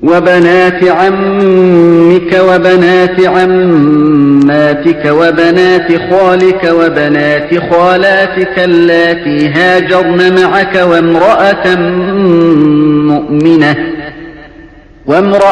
وبنات عمك وبنات عماتك وبنات خالك وبنات خالاتك اللاتي هاجرن معك وامرأة